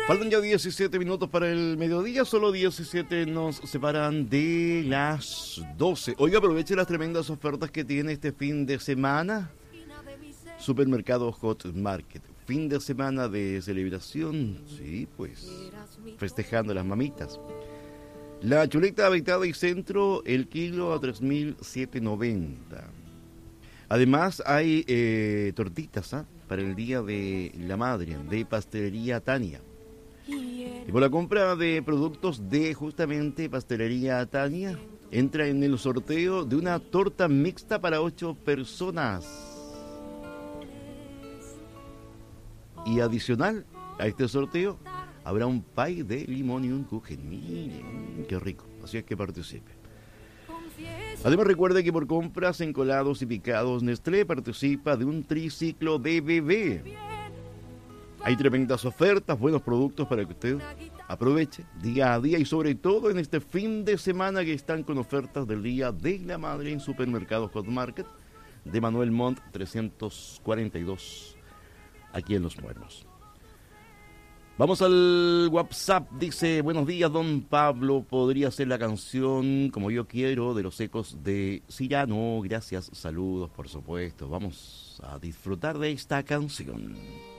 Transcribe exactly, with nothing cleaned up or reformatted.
Faltan ya diecisiete minutos para el mediodía, solo diecisiete nos separan de las doce. Oiga, aproveche las tremendas ofertas que tiene este fin de semana. Supermercado Hot Market. Fin de semana de celebración, sí, pues, festejando a las mamitas. La chuleta habitada y centro, el kilo a tres mil setecientos noventa. Además hay eh, tortitas ¿eh? para el Día de la Madre, de Pastelería Tania. Y por la compra de productos de justamente Pastelería Tania, entra en el sorteo de una torta mixta para ocho personas. Y adicional a este sorteo, habrá un pie de limón y un kuchen. Miren, qué rico. Así es que participe. Además, recuerde que por compras en colados y picados, Nestlé participa de un triciclo de bebé. Hay tremendas ofertas, buenos productos para que usted aproveche día a día y sobre todo en este fin de semana que están con ofertas del Día de la Madre en Supermercado Hot Market de Manuel Montt trescientos cuarenta y dos, aquí en Los Muertos. Vamos al WhatsApp, dice, buenos días don Pablo, ¿podría ser la canción Como Yo Quiero de Los Ecos de Cirano? Gracias, saludos por supuesto, vamos a disfrutar de esta canción.